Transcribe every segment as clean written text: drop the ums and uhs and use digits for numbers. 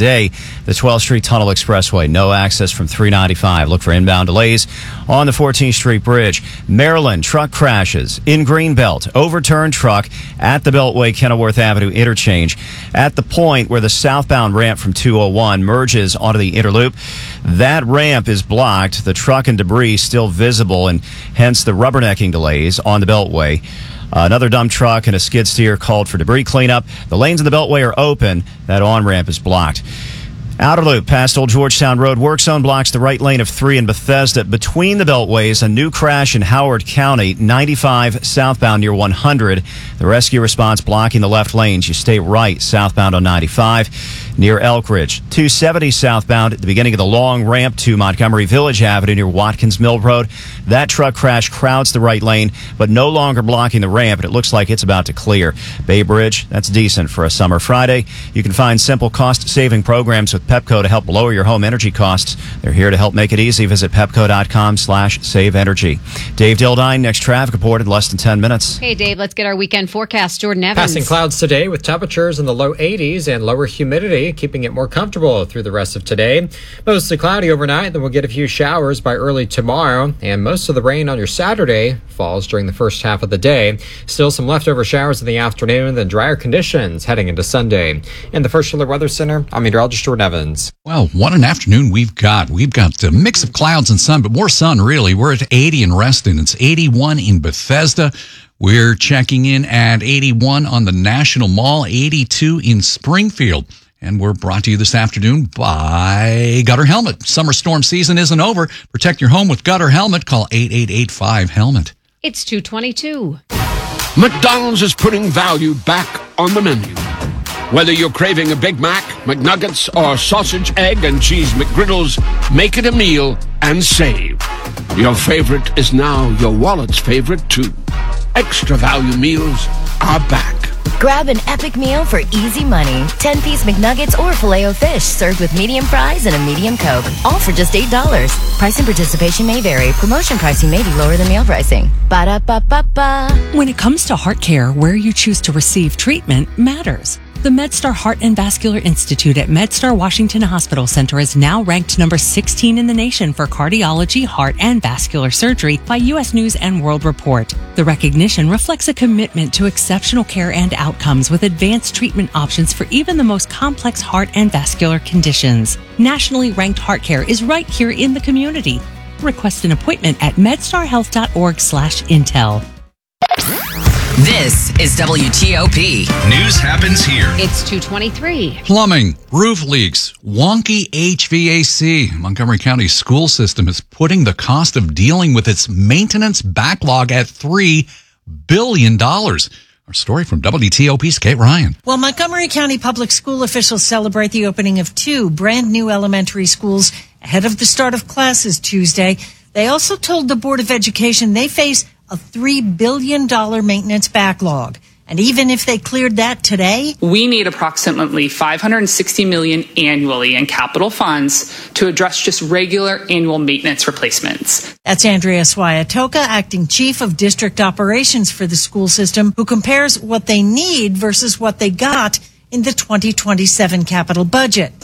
today. The 12th Street Tunnel Expressway, no access from 395. Look for inbound delays on the 14th Street Bridge. Maryland, truck crashes in Greenbelt. Overturned truck at the Beltway Kenilworth Avenue interchange. At the point where the southbound ramp from 201 merges onto the Interloop, that ramp is blocked. The truck and debris still visible, and hence the rubbernecking delays on the Beltway. Another dump truck and a skid steer called for debris cleanup. The lanes of the Beltway are open. That on-ramp is blocked. Outer Loop past Old Georgetown Road. Work zone blocks the right lane of 3 in Bethesda. Between the Beltways, a new crash in Howard County, 95 southbound near 100. The rescue response blocking the left lanes. You stay right southbound on 95 near Elk Ridge. 270 southbound at the beginning of the long ramp to Montgomery Village Avenue near Watkins Mill Road. That truck crash crowds the right lane, but no longer blocking the ramp, and it looks like it's about to clear. Bay Bridge, that's decent for a summer Friday. You can find simple cost-saving programs with Pepco to help lower your home energy costs. They're here to help make it easy. Visit pepco.com/save energy. Dave Dildine, next traffic report in less than 10 minutes. Hey, Dave, let's get our weekend forecast. Jordan Evans. Passing clouds today with temperatures in the low 80s and lower humidity, keeping it more comfortable through the rest of today. Mostly cloudy overnight, then we'll get a few showers by early tomorrow, and most of the rain on your Saturday falls during the first half of the day. Still some leftover showers in the afternoon, then drier conditions heading into Sunday. In the First Alert Weather Center, I'm meteorologist Jordan Evans. Well, what an afternoon we've got. We've got a mix of clouds and sun, but more sun, really. We're at 80 in Reston. It's 81 in Bethesda. We're checking in at 81 on the National Mall, 82 in Springfield. And we're brought to you this afternoon by Gutter Helmet. Summer storm season isn't over. Protect your home with Gutter Helmet. Call 8885-HELMET. It's 2:22. McDonald's is putting value back on the menu. Whether you're craving a Big Mac, McNuggets, or sausage, egg, and cheese McGriddles, make it a meal and save. Your favorite is now your wallet's favorite, too. Extra value meals are back. Grab an epic meal for easy money. 10-piece McNuggets or Filet-O-Fish served with medium fries and a medium Coke. All for just $8. Price and participation may vary. Promotion pricing may be lower than meal pricing. Ba-da-ba-ba-ba. When it comes to heart care, where you choose to receive treatment matters. The MedStar Heart and Vascular Institute at MedStar Washington Hospital Center is now ranked number 16 in the nation for cardiology, heart, and vascular surgery by U.S. News and World Report. The recognition reflects a commitment to exceptional care and outcomes with advanced treatment options for even the most complex heart and vascular conditions. Nationally ranked heart care is right here in the community. Request an appointment at medstarhealth.org/intel. This is WTOP. News happens here. It's 2:23. Plumbing, roof leaks, wonky HVAC. Montgomery County school system is putting the cost of dealing with its maintenance backlog at $3 billion. Our story from WTOP's Kate Ryan. Well, Montgomery County public school officials celebrate the opening of 2 brand new elementary schools ahead of the start of classes Tuesday. They also told the Board of Education they face a $3 billion maintenance backlog. And even if they cleared that today, we need approximately $560 million annually in capital funds to address just regular annual maintenance replacements. That's Andrea Swayatoka, acting chief of district operations for the school system, who compares what they need versus what they got in the 2027 capital budget.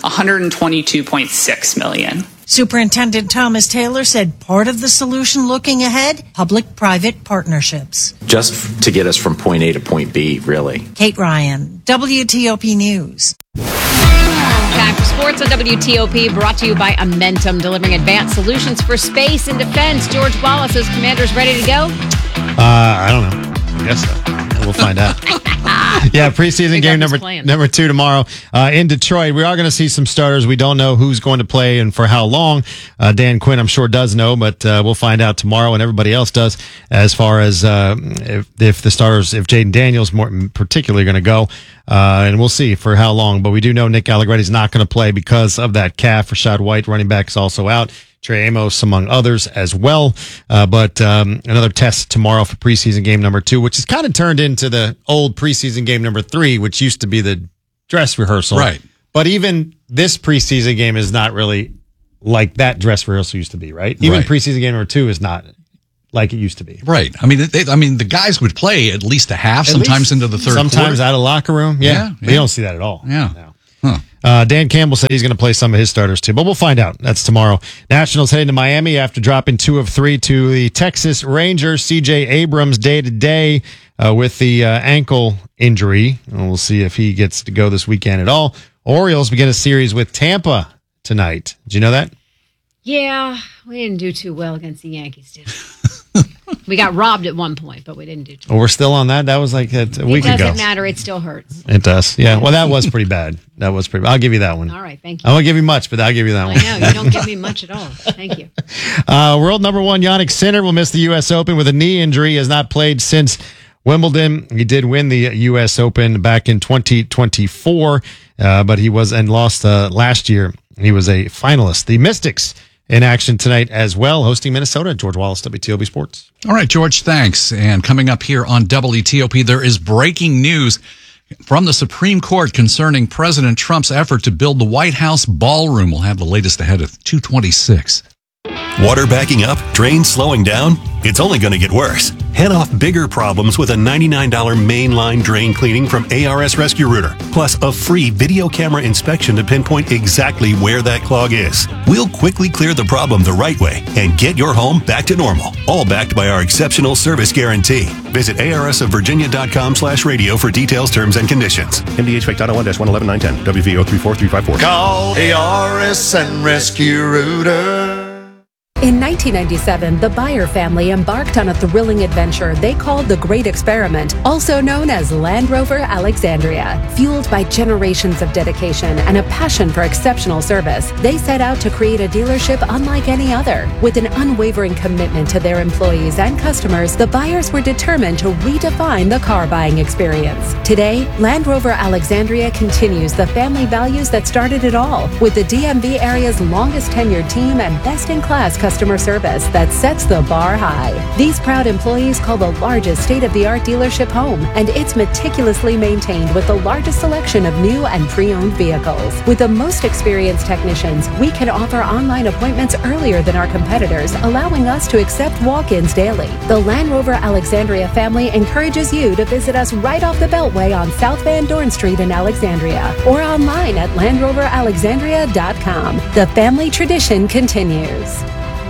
$122.6 million. Superintendent Thomas Taylor said part of the solution looking ahead, public-private partnerships. Just to get us from point A to point B, really. Kate Ryan, WTOP News. Time for sports on WTOP, brought to you by Amentum, delivering advanced solutions for space and defense. George Wallace, is Commanders ready to go? I don't know. I guess so. We'll find out. Yeah, preseason game number 2 tomorrow in Detroit. We are going to see some starters. We don't know who's going to play and for how long. Dan Quinn, I'm sure, does know, but we'll find out tomorrow, and everybody else does, as far as if the starters, if Jaden Daniels more particularly going to go. And we'll see for how long. But we do know Nick Allegretti's not going to play because of that calf. Rashad White, running back, is also out. Trey Amos, among others, as well. But another test tomorrow for preseason game number 2, which is kind of turned into the old preseason game number 3, which used to be the dress rehearsal. Right. But even this preseason game is not really like that dress rehearsal used to be, right? Even preseason game number 2 is not like it used to be. Right. I mean, the guys would play at least a half, sometimes into the third quarter. Sometimes out of locker room. Yeah. But you don't see that at all. Yeah. No. Huh. Dan Campbell said he's going to play some of his starters too, but we'll find out. That's tomorrow. Nationals heading to Miami after dropping 2 of 3 to the Texas Rangers. C.J. Abrams day-to-day with the ankle injury. And we'll see if he gets to go this weekend at all. Orioles begin a series with Tampa tonight. Did you know that? Yeah, we didn't do too well against the Yankees, did we? We got robbed at one point, but we didn't do too well. Oh, we're still on that? That was like a week ago. It doesn't matter. It still hurts. It does. Yeah. Well, that was pretty bad. I'll give you that one. All right. Thank you. I won't give you much, but I'll give you that one. I know. You don't give me much at all. Thank you. World number 1, Jannik Sinner will miss the U.S. Open with a knee injury. He has not played since Wimbledon. He did win the U.S. Open back in 2024, but he was and lost last year. He was a finalist. The Mystics in action tonight as well, hosting Minnesota. George Wallace, WTOP Sports. All right, George, thanks. And coming up here on WTOP, there is breaking news from the Supreme Court concerning President Trump's effort to build the White House ballroom. We'll have the latest ahead of 2:26. Water backing up? Drains slowing down? It's only going to get worse. Head off bigger problems with a $99 mainline drain cleaning from ARS Rescue Rooter, plus a free video camera inspection to pinpoint exactly where that clog is. We'll quickly clear the problem the right way and get your home back to normal, all backed by our exceptional service guarantee. Visit arsofvirginia.com/radio for details, terms, and conditions. MDH Title 1-111910, WVO 34354. Call ARS and Rescue Rooter. In 1997, the Byer family embarked on a thrilling adventure they called the Great Experiment, also known as Land Rover Alexandria. Fueled by generations of dedication and a passion for exceptional service, they set out to create a dealership unlike any other. With an unwavering commitment to their employees and customers, the Byers were determined to redefine the car buying experience. Today, Land Rover Alexandria continues the family values that started it all, with the DMV area's longest tenured team and best-in-class customer service that sets the bar high. These proud employees call the largest state-of-the-art dealership home, and it's meticulously maintained with the largest selection of new and pre-owned vehicles. With the most experienced technicians, we can offer online appointments earlier than our competitors, allowing us to accept walk-ins daily. The Land Rover Alexandria family encourages you to visit us right off the Beltway on South Van Dorn Street in Alexandria, or online at LandRoverAlexandria.com. The family tradition continues.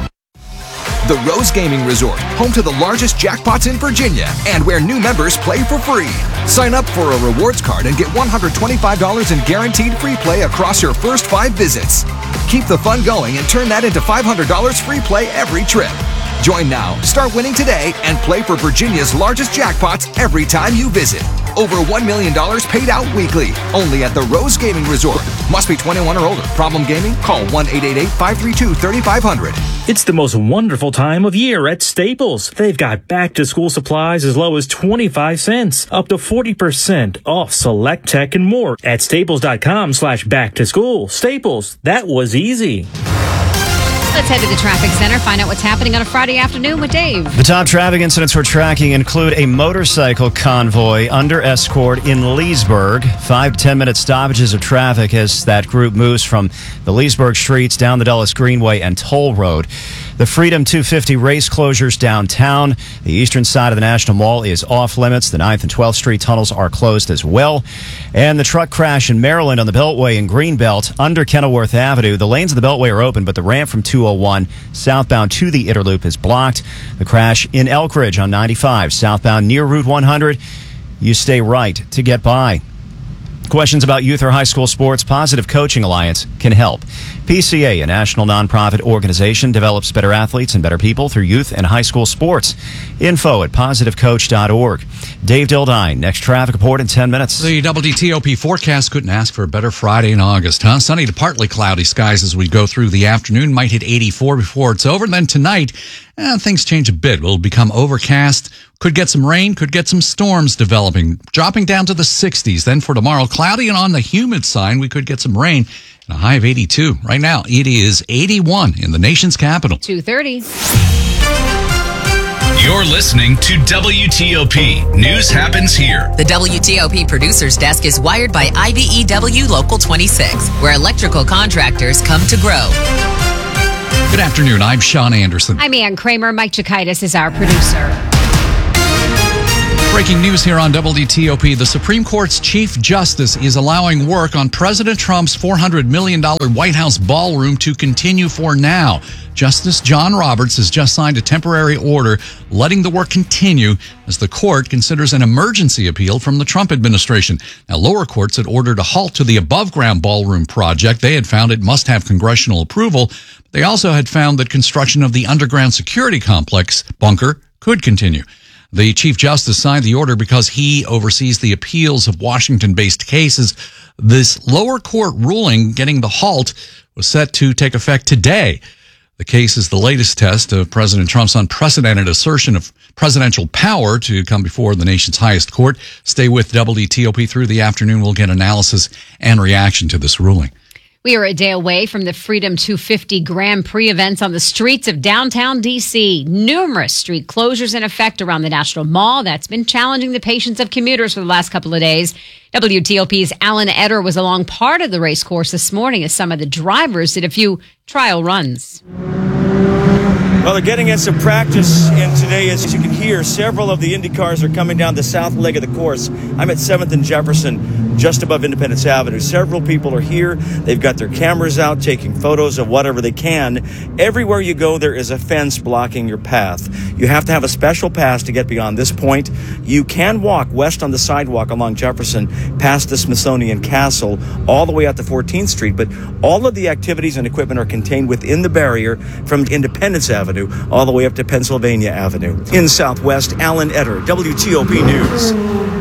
The Rose Gaming Resort, home to the largest jackpots in Virginia, and where new members play for free. Sign up for a rewards card and get $125 in guaranteed free play across your first 5 visits. Keep the fun going and turn that into $500 free play every trip. Join now, start winning today, and play for Virginia's largest jackpots every time you visit. Over $1 million paid out weekly, only at the Rose Gaming Resort. Must be 21 or older. Problem gaming? Call 1-888-532-3500. It's the most wonderful time of year at Staples. They've got back-to-school supplies as low as 25 cents, up to 40% off select tech and more at staples.com/back-to-school. Staples, that was easy. Let's head to the traffic center, find out what's happening on a Friday afternoon with Dave. The top traffic incidents we're tracking include a motorcycle convoy under escort in Leesburg. 5 to 10 minute stoppages of traffic as that group moves from the Leesburg streets down the Dulles Greenway and Toll Road. The Freedom 250 race closures downtown. The eastern side of the National Mall is off limits. The 9th and 12th Street tunnels are closed as well. And the truck crash in Maryland on the Beltway in Greenbelt under Kenilworth Avenue. The lanes of the Beltway are open, but the ramp from 201 southbound to the Interloop is blocked. The crash in Elkridge on 95 southbound near Route 100. You stay right to get by. Questions about youth or high school sports? Positive Coaching Alliance can help. PCA, a national nonprofit organization, develops better athletes and better people through youth and high school sports. Info at positivecoach.org. Dave Dildine, next traffic report in 10 minutes. The WTOP forecast couldn't ask for a better Friday in August, huh? Sunny to partly cloudy skies as we go through the afternoon. Might hit 84 before it's over. And then tonight, things change a bit. We'll become overcast. Could get some rain, could get some storms developing, dropping down to the 60s. Then for tomorrow, cloudy and on the humid side, we could get some rain and a high of 82. Right now, it is 81 in the nation's capital. 2:30. You're listening to WTOP. News happens here. The WTOP producer's desk is wired by IBEW Local 26, where electrical contractors come to grow. Good afternoon. I'm Sean Anderson. I'm Ann Kramer. Mike Chikaitis is our producer. Breaking news here on WTOP. The Supreme Court's Chief Justice is allowing work on President Trump's $400 million White House ballroom to continue for now. Justice John Roberts has just signed a temporary order letting the work continue as the court considers an emergency appeal from the Trump administration. Now, lower courts had ordered a halt to the above-ground ballroom project. They had found it must have congressional approval. They also had found that construction of the underground security complex bunker could continue. The Chief Justice signed the order because he oversees the appeals of Washington-based cases. This lower court ruling getting the halt was set to take effect today. The case is the latest test of President Trump's unprecedented assertion of presidential power to come before the nation's highest court. Stay with WTOP through the afternoon. We'll get analysis and reaction to this ruling. We are a day away from the Freedom 250 Grand Prix events on the streets of downtown D.C. Numerous street closures in effect around the National Mall. That's been challenging the patience of commuters for the last couple of days. WTOP's Alan Etter was along part of the race course this morning as some of the drivers did a few trial runs. Well, they're getting in some practice in today. As you can hear, several of the Indy cars are coming down the south leg of the course. I'm at 7th and Jefferson, just above Independence Avenue. Several people are here. They've got their cameras out, taking photos of whatever they can. Everywhere you go, there is a fence blocking your path. You have to have a special pass to get beyond this point. You can walk west on the sidewalk along Jefferson, past the Smithsonian Castle, all the way out to 14th Street. But all of the activities and equipment are contained within the barrier from Independence Avenue all the way up to Pennsylvania Avenue. In Southwest, Alan Etter, WTOP News.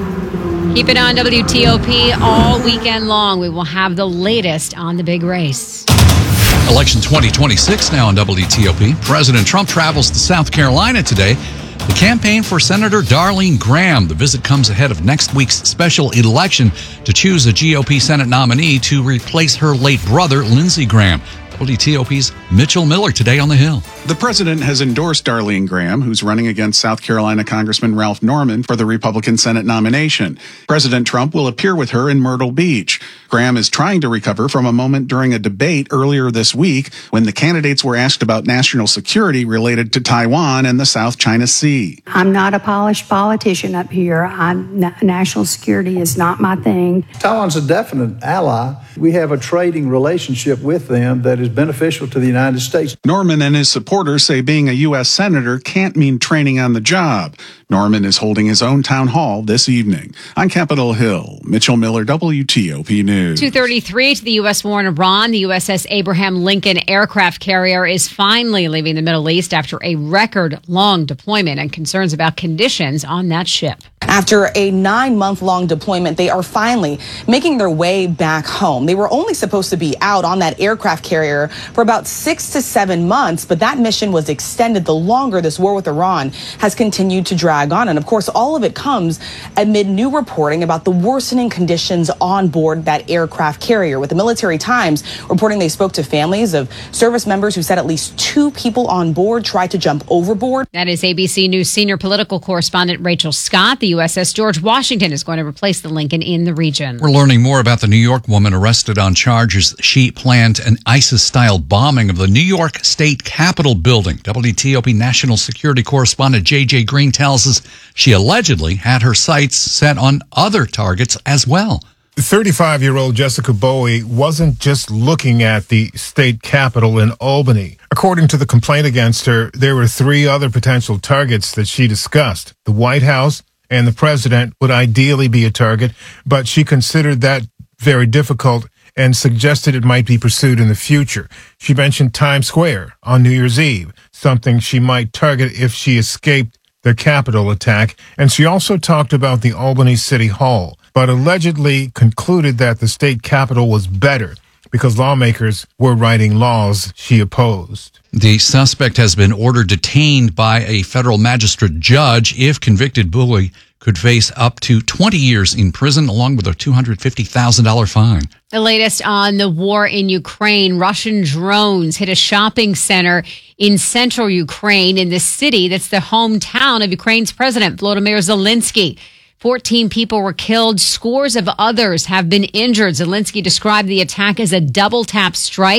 Keep it on WTOP all weekend long. We will have the latest on the big race. Election 2026 now on WTOP. President Trump travels to South Carolina today. The campaign for Senator Darlene Graham. The visit comes ahead of next week's special election to choose a GOP Senate nominee to replace her late brother, Lindsey Graham. WTOP's Mitchell Miller today on the Hill. The president has endorsed Darlene Graham, who's running against South Carolina Congressman Ralph Norman for the Republican Senate nomination. President Trump will appear with her in Myrtle Beach. Graham is trying to recover from a moment during a debate earlier this week when the candidates were asked about national security related to Taiwan and the South China Sea. I'm not a polished politician up here. National security is not my thing. Taiwan's a definite ally. We have a trading relationship with them that is beneficial to the United States. Norman and his supporters say being a U.S. senator can't mean training on the job. Norman is holding his own town hall this evening. On Capitol Hill, Mitchell Miller, WTOP News. 2:33 to the U.S. war in Iran. The USS Abraham Lincoln aircraft carrier is finally leaving the Middle East after a record-long deployment and concerns about conditions on that ship. After a 9-month-long deployment, they are finally making their way back home. They were only supposed to be out on that aircraft carrier for about 6 to 7 months, but that mission was extended the longer this war with Iran has continued to drag on. And of course, all of it comes amid new reporting about the worsening conditions on board that aircraft carrier, with the Military Times reporting they spoke to families of service members who said at least 2 people on board tried to jump overboard. That is ABC News senior political correspondent Rachel Scott. The USS George Washington is going to replace the Lincoln in the region. We're learning more about the New York woman arrested on charges she planned an ISIS-style bombing of the New York State Capitol building. WTOP national security correspondent J.J. Green tells us she allegedly had her sights set on other targets as well. 35-year-old Jessica Bowie wasn't just looking at the state capitol in Albany. According to the complaint against her, there were 3 other potential targets that she discussed. The White House and the president would ideally be a target, but she considered that very difficult and suggested it might be pursued in the future. She mentioned Times Square on New Year's Eve, something she might target if she escaped the Capitol attack, and she also talked about the Albany City Hall, but allegedly concluded that the state capitol was better because lawmakers were writing laws she opposed. The suspect has been ordered detained by a federal magistrate judge. If convicted, Bowie could face up to 20 years in prison along with a $250,000 fine. The latest on the war in Ukraine. Russian drones hit a shopping center in central Ukraine in the city that's the hometown of Ukraine's president, Volodymyr Zelensky. 14 people were killed. Scores of others have been injured. Zelensky described the attack as a double-tap strike.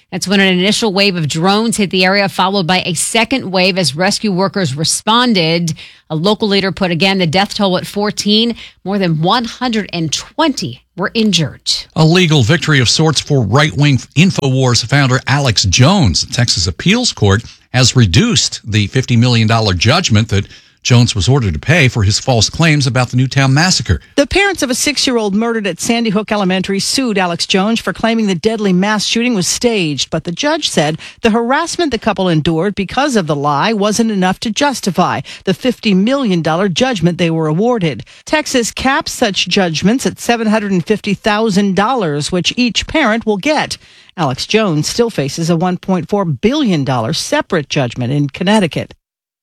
That's when an initial wave of drones hit the area, followed by a second wave as rescue workers responded. A local leader put again the death toll at 14. More than 120 were injured. A legal victory of sorts for right-wing InfoWars founder Alex Jones. The Texas Appeals Court has reduced the $50 million judgment that Jones was ordered to pay for his false claims about the Newtown massacre. The parents of a 6-year-old murdered at Sandy Hook Elementary sued Alex Jones for claiming the deadly mass shooting was staged, but the judge said the harassment the couple endured because of the lie wasn't enough to justify the $50 million judgment they were awarded. Texas caps such judgments at $750,000, which each parent will get. Alex Jones still faces a $1.4 billion separate judgment in Connecticut.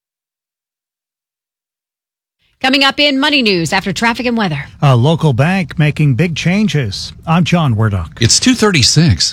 Coming up in Money News after traffic and weather. A local bank making big changes. I'm John Werdock. It's 2:36.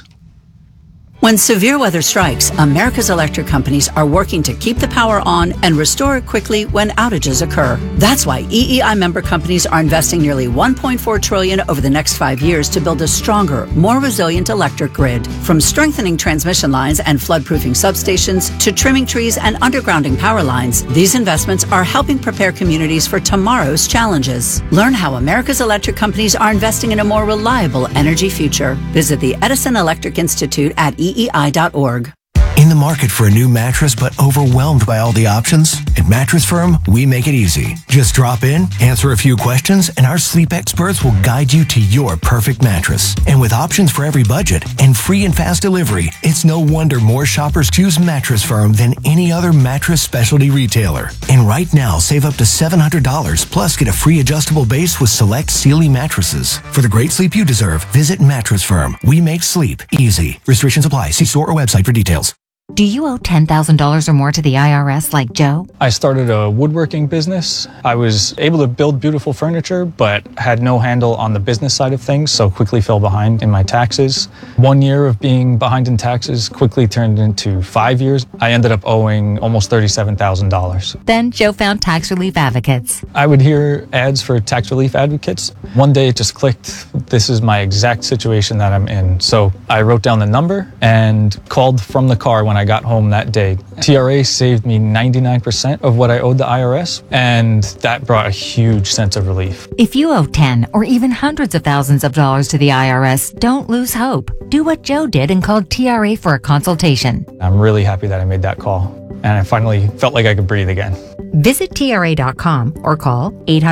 When severe weather strikes, America's electric companies are working to keep the power on and restore it quickly when outages occur. That's why EEI member companies are investing nearly $1.4 trillion over the next 5 years to build a stronger, more resilient electric grid. From strengthening transmission lines and floodproofing substations to trimming trees and undergrounding power lines, these investments are helping prepare communities for tomorrow's challenges. Learn how America's electric companies are investing in a more reliable energy future. Visit the Edison Electric Institute at EEI.org. In the market for a new mattress but overwhelmed by all the options? At Mattress Firm, we make it easy. Just drop in, answer a few questions, and our sleep experts will guide you to your perfect mattress. And with options for every budget and free and fast delivery, it's no wonder more shoppers choose Mattress Firm than any other mattress specialty retailer. And right now, save up to $700, plus get a free adjustable base with select Sealy mattresses. For the great sleep you deserve, visit Mattress Firm. We make sleep easy. Restrictions apply. See store or website for details. Do you owe $10,000 or more to the IRS like Joe? I started a woodworking business. I was able to build beautiful furniture, but had no handle on the business side of things, so quickly fell behind in my taxes. 1 year of being behind in taxes quickly turned into 5 years. I ended up owing almost $37,000. Then Joe found Tax Relief Advocates. I would hear ads for Tax Relief Advocates. One day it just clicked. This is my exact situation that I'm in. So I wrote down the number and called from the car when I got home that day. TRA saved me 99% of what I owed the IRS, and that brought a huge sense of relief. If you owe 10 or even hundreds of thousands of dollars to the IRS, don't lose hope. Do what Joe did and called TRA for a consultation. I'm really happy that I made that call, and I finally felt like I could breathe again. Visit TRA.com or call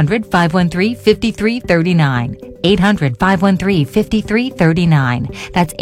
800-513-5339. 800-513-5339. That's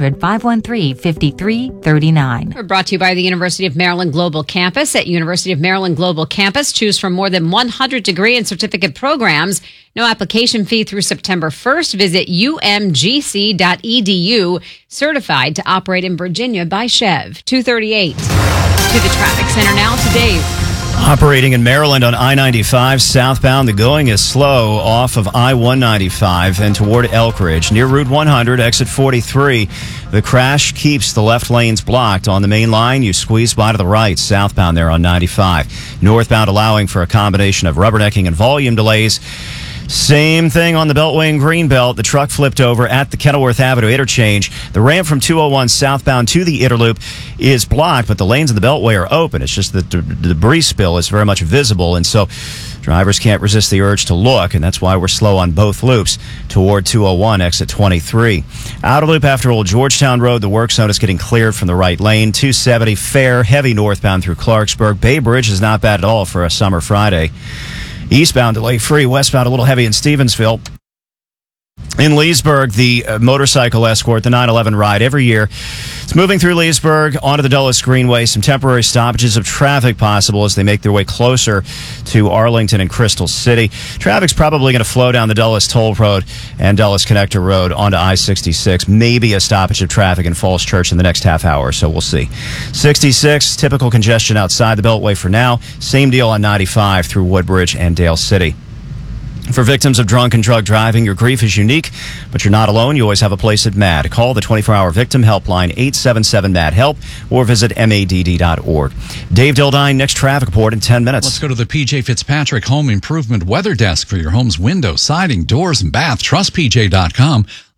800-513-5339. We're brought to you by the University of Maryland Global Campus. At University of Maryland Global Campus, choose from more than 100 degree and certificate programs. No application fee through September 1st. Visit umgc.edu. Certified to operate in Virginia by Chev. 238. To the traffic center now to Dave. Operating in Maryland on I-95 southbound, the going is slow off of I-195 and toward Elkridge. Near Route 100, exit 43, the crash keeps the left lanes blocked. On the main line, you squeeze by to the right, southbound there on 95. Northbound allowing for a combination of rubbernecking and volume delays. Same thing on the Beltway and Greenbelt. The truck flipped over at the Kenilworth Avenue interchange. The ramp from 201 southbound to the Interloop is blocked, but the lanes of the Beltway are open. It's just that the debris spill is very much visible, and so drivers can't resist the urge to look, and that's why we're slow on both loops toward 201, exit 23. Outer loop after Old Georgetown Road, the work zone is getting cleared from the right lane. 270 fair, heavy northbound through Clarksburg. Bay Bridge is not bad at all for a summer Friday. Eastbound delay free, westbound a little heavy in Stevensville. In Leesburg, the motorcycle escort, the 911 ride every year. It's moving through Leesburg onto the Dulles Greenway. Some temporary stoppages of traffic possible as they make their way closer to Arlington and Crystal City. Traffic's probably going to flow down the Dulles Toll Road and Dulles Connector Road onto I-66. Maybe a stoppage of traffic in Falls Church in the next half hour, so we'll see. 66, typical congestion outside the Beltway for now. Same deal on 95 through Woodbridge and Dale City. For victims of drunk and drug driving, your grief is unique, but you're not alone. You always have a place at MAD. Call the 24-hour victim helpline, 877-MAD-HELP, or visit madd.org. Dave Dildine, next traffic report in 10 minutes. Let's go to the PJ Fitzpatrick Home Improvement Weather Desk for your home's windows, siding, doors, and bath. Trust PJ.com.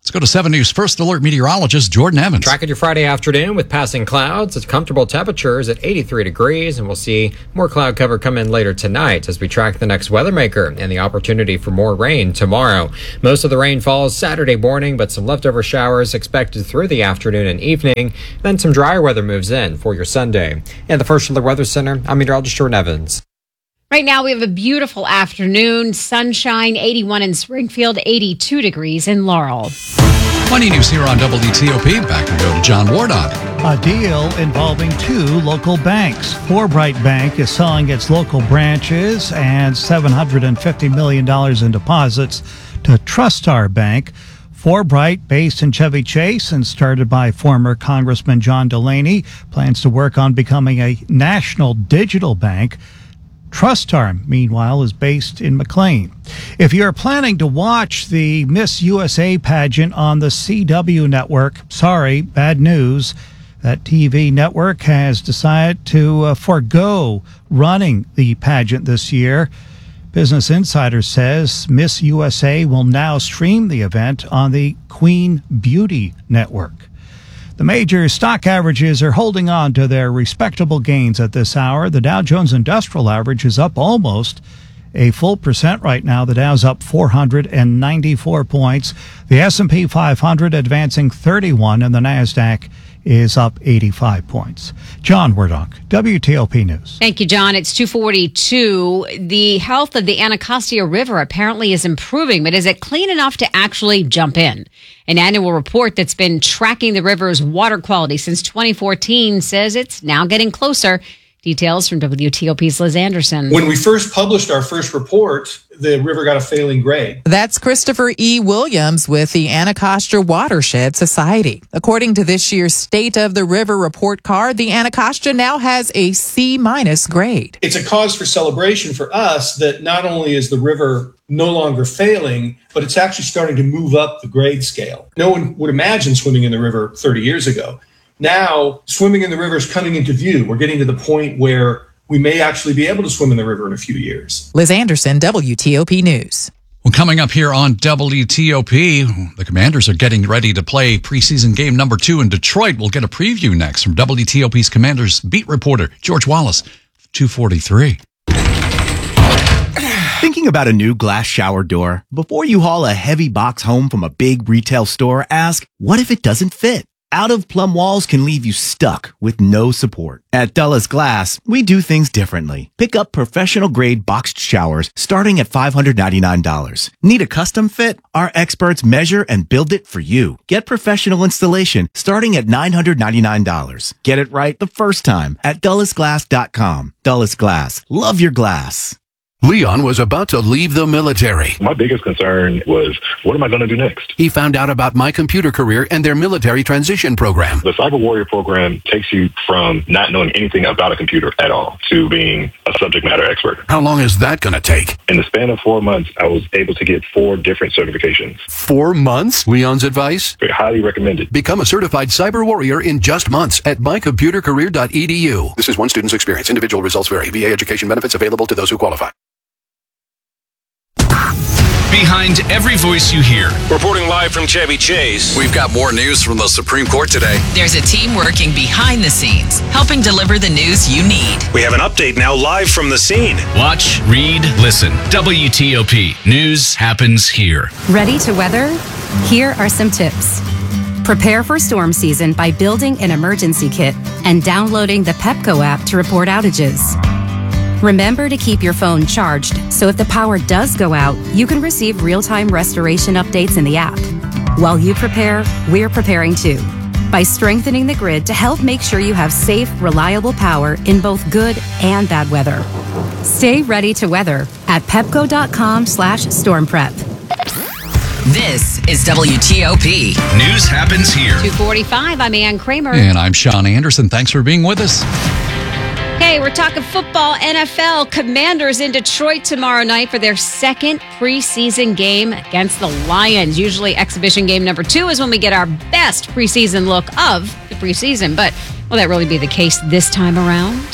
Let's go to 7 News First Alert meteorologist Jordan Evans. Tracking your Friday afternoon with passing clouds. It's comfortable temperatures at 83 degrees, and we'll see more cloud cover come in later tonight as we track the next weather maker and the opportunity for more rain tomorrow. Most of the rain falls Saturday morning, but some leftover showers expected through the afternoon and evening. Then some drier weather moves in for your Sunday. In the First Alert Weather Center, I'm meteorologist Jordan Evans. Right now, we have a beautiful afternoon, sunshine, 81 in Springfield, 82 degrees in Laurel. Money news here on WTOP. Back to go to John Wardock. A deal involving two local banks. Forbright Bank is selling its local branches and $750 million in deposits to Trustar Bank. Forbright, based in Chevy Chase and started by former Congressman John Delaney, plans to work on becoming a national digital bank. Trustar, meanwhile, is based in McLean. If you're planning to watch the Miss USA pageant on the CW network, sorry, bad news. That TV network has decided to forego running the pageant this year. Business Insider says Miss USA will now stream the event on the Queen Beauty Network. The major stock averages are holding on to their respectable gains at this hour. The Dow Jones Industrial Average is up almost a full percent right now. The Dow's up 494 points. The S&P 500 advancing 31, and the NASDAQ is up 85 points. John Wardock, WTOP News. Thank you, John. It's 2:42. The health of the Anacostia River apparently is improving, but is it clean enough to actually jump in? An annual report that's been tracking the river's water quality since 2014 says it's now getting closer. Details from WTOP's Liz Anderson. When we first published our first report, the river got a failing grade. That's Christopher E. Williams with the Anacostia Watershed Society. According to this year's State of the River report card, the Anacostia now has a C- grade. It's a cause for celebration for us that not only is the river no longer failing, but it's actually starting to move up the grade scale. No one would imagine swimming in the river 30 years ago. Now, swimming in the river is coming into view. We're getting to the point where we may actually be able to swim in the river in a few years. Liz Anderson, WTOP News. Well, coming up here on WTOP, the Commanders are getting ready to play preseason game number 2 in Detroit. We'll get a preview next from WTOP's Commanders beat reporter, George Wallace, 2:43. Thinking about a new glass shower door? Before you haul a heavy box home from a big retail store, ask, what if it doesn't fit? Out-of-plumb walls can leave you stuck with no support. At Dulles Glass, we do things differently. Pick up professional-grade boxed showers starting at $599. Need a custom fit? Our experts measure and build it for you. Get professional installation starting at $999. Get it right the first time at DullesGlass.com. Dulles Glass. Love your glass. Leon was about to leave the military. My biggest concern was, what am I going to do next? He found out about My Computer Career and their military transition program. The Cyber Warrior program takes you from not knowing anything about a computer at all to being a subject matter expert. How long is that going to take? In the span of 4 months, I was able to get 4 different certifications. 4 months? Leon's advice? Highly recommended. Become a certified cyber warrior in just months at mycomputercareer.edu. This is one student's experience. Individual results vary. VA education benefits available to those who qualify. Behind every voice you hear. Reporting live from Chevy Chase. We've got more news from the Supreme Court today. There's a team working behind the scenes, helping deliver the news you need. We have an update now live from the scene. Watch, read, listen. WTOP. News happens here. Ready to weather? Here are some tips. Prepare for storm season by building an emergency kit and downloading the Pepco app to report outages. Remember to keep your phone charged, so if the power does go out, you can receive real-time restoration updates in the app. While you prepare, we're preparing too, by strengthening the grid to help make sure you have safe, reliable power in both good and bad weather. Stay ready to weather at pepco.com/stormprep. This is WTOP. News happens here. 2:45. I'm Ann Kramer. And I'm Sean Anderson. Thanks for being with us. Hey, we're talking football, NFL. Commanders in Detroit tomorrow night for their second preseason game against the Lions. Usually exhibition game number 2 is when we get our best preseason look of the preseason. But will that really be the case this time around?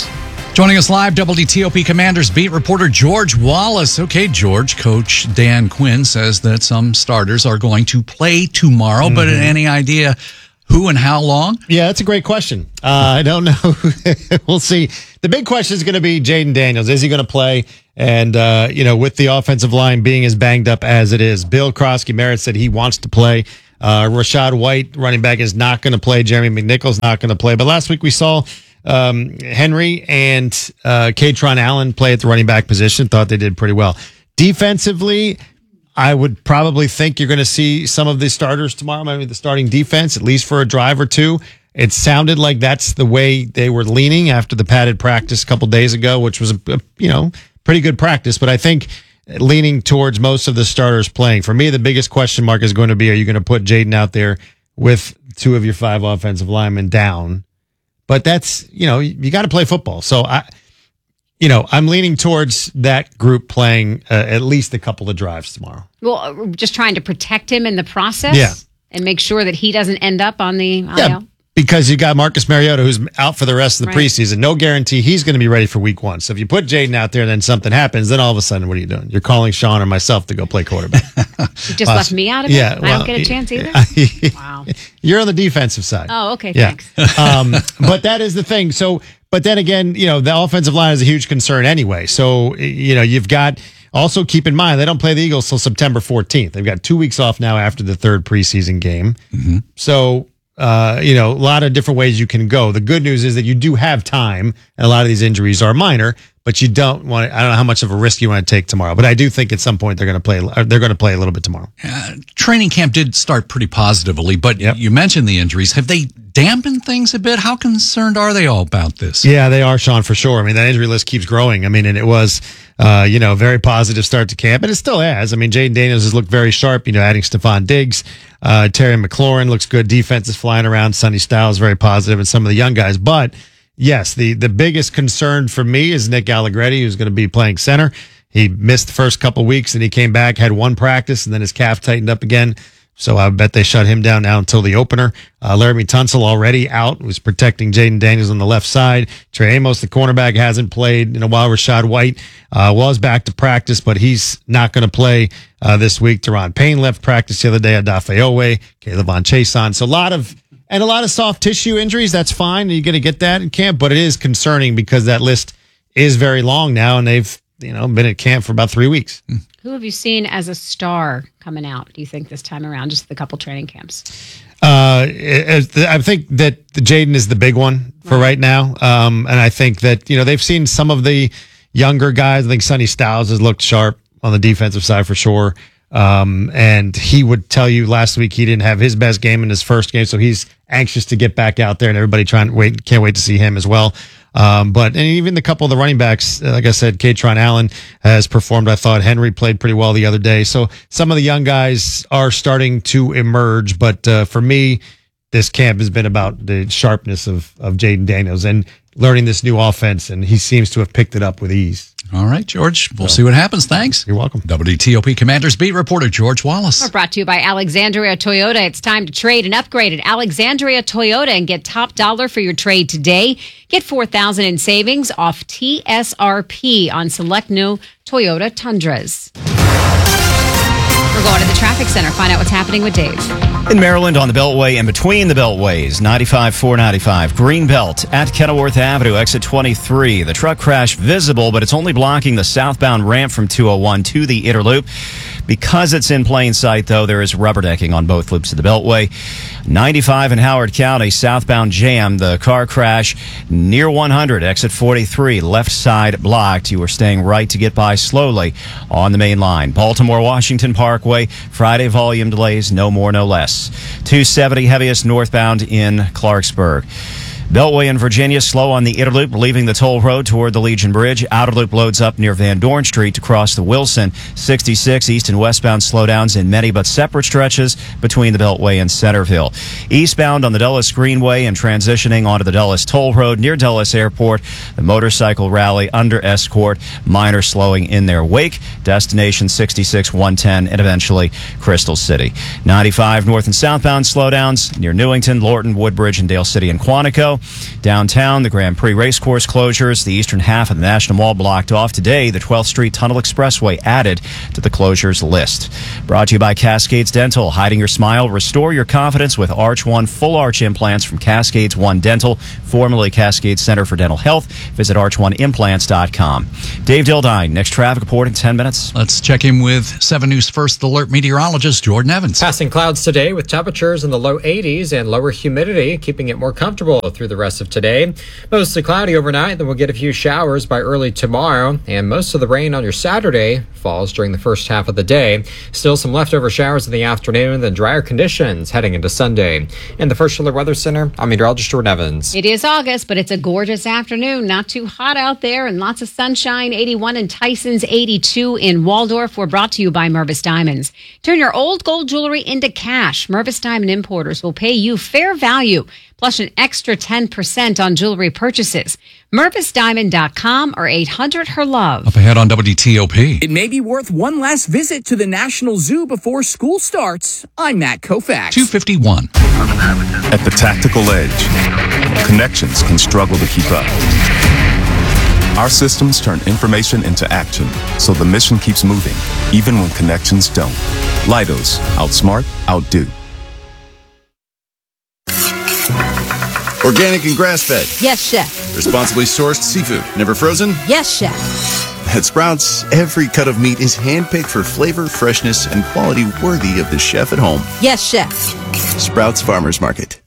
Joining us live, WTOP Commanders beat reporter George Wallace. Okay, George, Coach Dan Quinn says that some starters are going to play tomorrow, but any idea who and how long? Yeah, that's a great question. I don't know. We'll see. The big question is going to be Jaden Daniels. Is he going to play? And, with the offensive line being as banged up as it is, Bill Krosky-Merritt said he wants to play. Rashad White, running back, is not going to play. Jeremy McNichols not going to play. But last week we saw Henry and Katron Allen play at the running back position. Thought they did pretty well. Defensively, I would probably think you're going to see some of the starters tomorrow, maybe the starting defense, at least for a drive or two. It sounded like that's the way they were leaning after the padded practice a couple days ago, which was a pretty good practice. But I think leaning towards most of the starters playing. For me, the biggest question mark is going to be, are you going to put Jaden out there with 2 of your 5 offensive linemen down? But that's, you got to play football. So I'm leaning towards that group playing at least a couple of drives tomorrow. Well, just trying to protect him in the process. Yeah. And make sure that he doesn't end up on the IL. Because you got Marcus Mariota, who's out for the rest of the preseason. No guarantee he's going to be ready for week 1. So if you put Jaden out there and then something happens, then all of a sudden, what are you doing? You're calling Sean or myself to go play quarterback. You just left me out of it? Yeah, I don't get a chance either? Wow. You're on the defensive side. Oh, okay, yeah. thanks. But that is the thing. So, but then again, the offensive line is a huge concern anyway. So, you've got, also keep in mind, they don't play the Eagles till September 14th. They've got 2 weeks off now after the 3rd preseason game. Mm-hmm. So, a lot of different ways you can go. The good news is that you do have time, and a lot of these injuries are minor, but you don't want to, I don't know how much of a risk you want to take tomorrow, but I do think at some point they're going to play a little bit tomorrow. Training camp did start pretty positively, but you mentioned the injuries. Have they dampened things a bit? How concerned are they all about this? Yeah, they are, Sean, for sure. I mean, that injury list keeps growing. I mean, and it was, very positive start to camp, and it still has. I mean, Jaden Daniels has looked very sharp, adding Stephon Diggs. Terry McLaurin looks good. Defense is flying around. Sonny Styles very positive, and some of the young guys. But yes, the biggest concern for me is Nick Allegretti, who's going to be playing center. He missed the first couple weeks, and he came back, had one practice, and then his calf tightened up again. So I bet they shut him down now until the opener. Laramie Tunsil already out, was protecting Jaden Daniels on the left side. Trey Amos, the cornerback, hasn't played in a while. Rashad White was back to practice, but he's not going to play this week. Teron Payne left practice the other day. Adafe Owe, Caleb Von Chason. So a lot of soft tissue injuries. That's fine. You're going to get that in camp, but it is concerning because that list is very long now, and they've been at camp for about 3 weeks. Who have you seen as a star coming out, do you think, this time around, just the couple training camps? I think that Jaden is the big one for right now. And I think that, they've seen some of the younger guys. I think Sonny Styles has looked sharp on the defensive side for sure. And he would tell you last week he didn't have his best game in his first game, so he's anxious to get back out there, and everybody can't wait to see him as well. And even the couple of the running backs, like I said, Katron Allen has performed. I thought Henry played pretty well the other day. So some of the young guys are starting to emerge. But for me, this camp has been about the sharpness of Jaden Daniels and learning this new offense, and he seems to have picked it up with ease. All right, George. We'll see what happens. Thanks. You're welcome. WTOP Commanders beat reporter George Wallace. We're brought to you by Alexandria Toyota. It's time to trade and upgrade at Alexandria Toyota and get top dollar for your trade today. Get $4,000 in savings off TSRP on select new Toyota Tundras. We're going to the traffic center. Find out what's happening with Dave. In Maryland, on the Beltway and between the Beltways, 95, 495, Greenbelt at Kenilworth Avenue, exit 23. The truck crash visible, but it's only blocking the southbound ramp from 201 to the Inner Loop. Because it's in plain sight, though, there is rubber decking on both loops of the Beltway. 95 in Howard County, southbound jam. The car crash near 100, exit 43, left side blocked. You are staying right to get by slowly on the main line. Baltimore-Washington Parkway, Friday volume delays, no more, no less. 270 heaviest northbound in Clarksburg. Beltway in Virginia, slow on the Inner Loop, leaving the toll road toward the Legion Bridge. Outer Loop loads up near Van Dorn Street to cross the Wilson. 66 east and westbound slowdowns in many but separate stretches between the Beltway and Centerville. Eastbound on the Dulles Greenway and transitioning onto the Dulles Toll Road near Dulles Airport. The motorcycle rally under escort. Minor slowing in their wake. Destination 66, 110, and eventually Crystal City. 95 north and southbound slowdowns near Newington, Lorton, Woodbridge, and Dale City and Quantico. Downtown, the Grand Prix Racecourse closures, the eastern half of the National Mall blocked off. Today, the 12th Street Tunnel Expressway added to the closures list. Brought to you by Cascades Dental. Hiding your smile, restore your confidence with Arch One full arch implants from Cascades One Dental, formerly Cascades Center for Dental Health. Visit arch1implants.com. Dave Dildine, next traffic report in 10 minutes. Let's check in with 7 News First Alert meteorologist Jordan Evans. Passing clouds today with temperatures in the low 80s and lower humidity, keeping it more comfortable through the rest of today. Mostly cloudy overnight, then we'll get a few showers by early tomorrow, and most of the rain on your Saturday falls during the first half of the day. Still some leftover showers in the afternoon, then drier conditions heading into Sunday. In the First Alert Weather Center, I'm meteorologist Jordan Evans. It is August, but it's a gorgeous afternoon. Not too hot out there and lots of sunshine. 81 in Tyson's, 82 in Waldorf. We're brought to you by Mervis Diamonds. Turn your old gold jewelry into cash. Mervis Diamond Importers will pay you fair value, plus an extra 10% on jewelry purchases. MervisDiamond.com or 800-HER-LOVE. Up ahead on WTOP. It may be worth one last visit to the National Zoo before school starts. I'm Matt Koufax. 251. At the tactical edge, connections can struggle to keep up. Our systems turn information into action, so the mission keeps moving, even when connections don't. Leidos, outsmart, outdo. Organic and grass-fed. Yes, chef. Responsibly sourced seafood. Never frozen? Yes, chef. At Sprouts, every cut of meat is handpicked for flavor, freshness, and quality worthy of the chef at home. Yes, chef. Sprouts Farmers Market.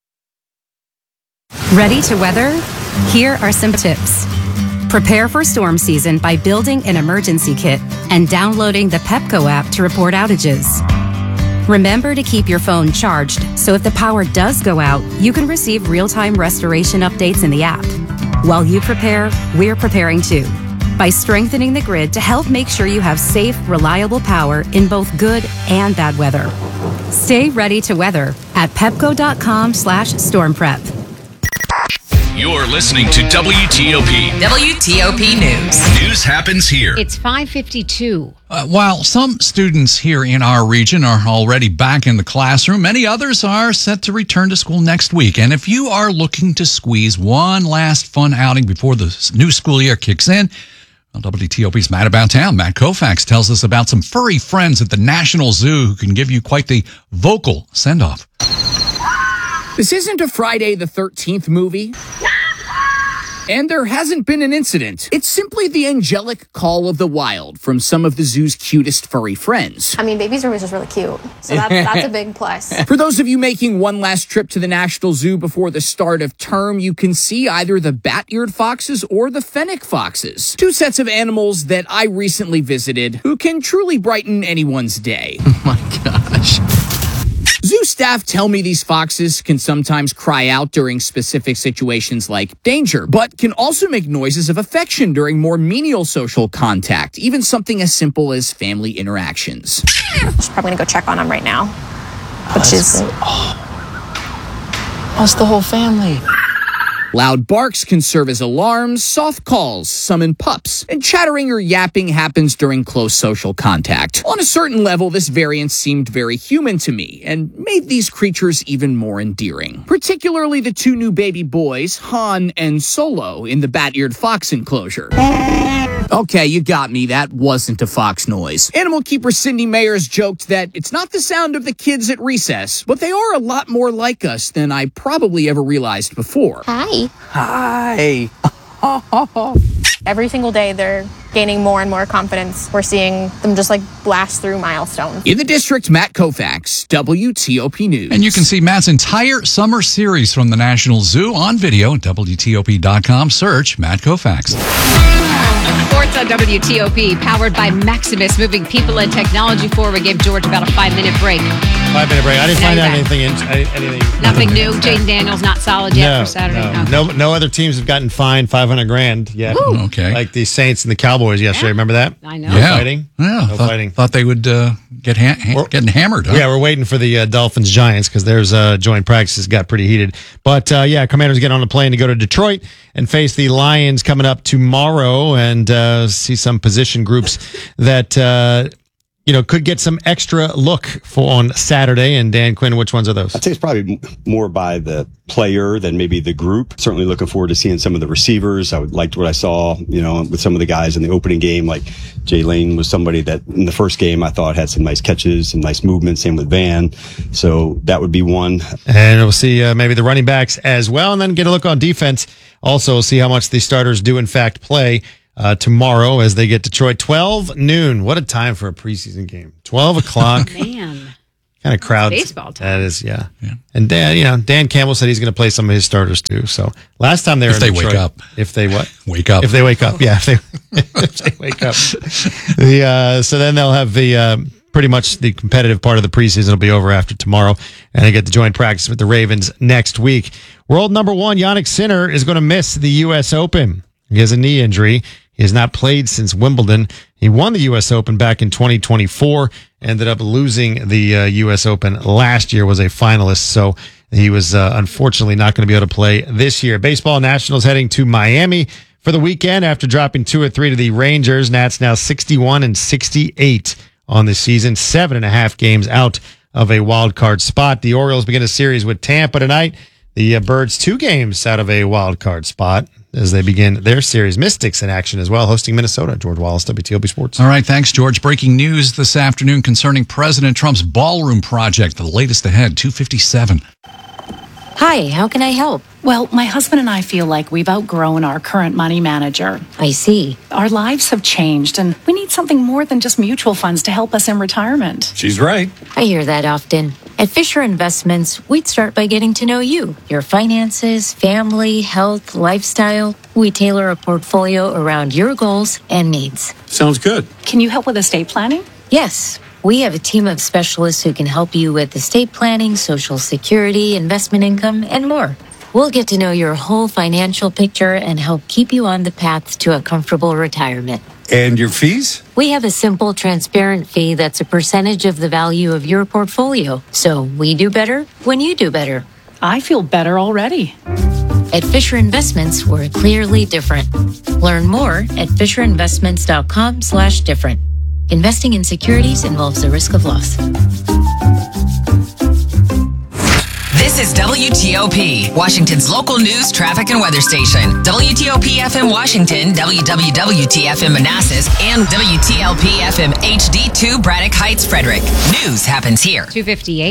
Ready to weather? Here are some tips. Prepare for storm season by building an emergency kit and downloading the Pepco app to report outages. Remember to keep your phone charged, so if the power does go out, you can receive real-time restoration updates in the app. While you prepare, we're preparing too, by strengthening the grid to help make sure you have safe, reliable power in both good and bad weather. Stay ready to weather at pepco.com/stormprep. You're listening to WTOP. WTOP News. News happens here. It's 5:52. While some students here in our region are already back in the classroom, many others are set to return to school next week. And if you are looking to squeeze one last fun outing before the new school year kicks in, well, WTOP's Matt About Town, Matt Koufax, tells us about some furry friends at the National Zoo who can give you quite the vocal send-off. This isn't a Friday the 13th movie. And there hasn't been an incident. It's simply the angelic call of the wild from some of the zoo's cutest furry friends. I mean, Baby's room is just really cute, so that's a big plus. For those of you making one last trip to the National Zoo before the start of term, you can see either the bat-eared foxes or the fennec foxes. Two sets of animals that I recently visited who can truly brighten anyone's day. Oh my gosh. Zoo staff tell me these foxes can sometimes cry out during specific situations like danger, but can also make noises of affection during more menial social contact, even something as simple as family interactions. She's probably gonna go check on him right now. Which is... That's the whole family. Loud barks can serve as alarms, soft calls summon pups, and chattering or yapping happens during close social contact. On a certain level, this variant seemed very human to me and made these creatures even more endearing. Particularly the two new baby boys, Han and Solo, in the bat-eared fox enclosure. Okay, you got me. That wasn't a fox noise. Animal keeper Cindy Mayers joked that it's not the sound of the kids at recess, but they are a lot more like us than I probably ever realized before. Hi. Hi. Every single day, they're gaining more and more confidence. We're seeing them just like blast through milestones. In the district, Matt Koufax, WTOP News. And you can see Matt's entire summer series from the National Zoo on video at WTOP.com. Search Matt Koufax. Sports on WTOP, powered by Maximus, moving people and technology forward. We gave George about a 5-minute break. 5-minute break. I didn't find out anything. Nothing new. Jaden Daniels not solid yet for Saturday. No other teams have gotten fined $500,000 yet. Woo. Okay. Like the Saints and the Cowboys yesterday. Remember that? I know. No fighting. Yeah. Fighting. Thought they would getting hammered. Huh? Yeah, we're waiting for the Dolphins Giants because there's joint practices got pretty heated. But Commanders get on a plane to go to Detroit and face the Lions coming up tomorrow and see some position groups that could get some extra look for on Saturday. And Dan Quinn, which ones are those? I'd say it's probably more by the player than maybe the group. Certainly looking forward to seeing some of the receivers. I liked what I saw, with some of the guys in the opening game. Like Jay Lane was somebody that in the first game I thought had some nice catches, some nice movement. Same with Van. So that would be one. And we'll see maybe the running backs as well. And then get a look on defense. Also, see how much the starters do in fact play tomorrow as they get Detroit 12 noon. What a time for a preseason game. 12 o'clock. Man. Kind of crowd. Baseball time. That is, yeah. And Dan Campbell said he's going to play some of his starters too. So last time they were if they Detroit, wake up. If they what? Wake up. If they wake up. Yeah. If they wake up. So then they'll have the, pretty much the competitive part of the preseason will be over after tomorrow. And they get to join practice with the Ravens next week. World number 1, Jannik Sinner, is going to miss the U.S. Open. He has a knee injury. He has not played since Wimbledon. He won the U.S. Open back in 2024, ended up losing the U.S. Open last year, was a finalist. So he was unfortunately not going to be able to play this year. Baseball Nationals heading to Miami for the weekend after dropping 2 or 3 to the Rangers. Nats now 61-68 on the season, 7.5 games out of a wild card spot. The Orioles begin a series with Tampa tonight. The Birds 2 games out of a wild card spot as they begin their series. Mystics in action as well, hosting Minnesota. George Wallace, WTOP Sports. All right, thanks, George. Breaking news this afternoon concerning President Trump's ballroom project. The latest ahead, 2:57. Hi, how can I help? Well, my husband and I feel like we've outgrown our current money manager. I see. Our lives have changed, and we need something more than just mutual funds to help us in retirement. She's right. I hear that often. At Fisher Investments, we'd start by getting to know you, your finances, family, health, lifestyle. We tailor a portfolio around your goals and needs. Sounds good. Can you help with estate planning? Yes. We have a team of specialists who can help you with estate planning, Social Security, investment income, and more. We'll get to know your whole financial picture and help keep you on the path to a comfortable retirement. And your fees? We have a simple, transparent fee that's a percentage of the value of your portfolio. So we do better when you do better. I feel better already. At Fisher Investments, we're clearly different. Learn more at FisherInvestments.com/different. Investing in securities involves the risk of loss. This is WTOP, Washington's local news, traffic, and weather station. WTOP FM Washington, WWWT-FM Manassas, and WTLP FM HD2 Braddock Heights, Frederick. News happens here. 2:58.